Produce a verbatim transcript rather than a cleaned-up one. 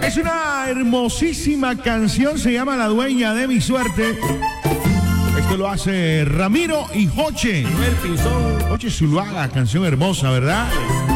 Es una hermosísima canción, se llama La Dueña de mi Suerte. Esto lo hace Ramiro y Joche. Joche Zuluaga, canción hermosa, ¿verdad?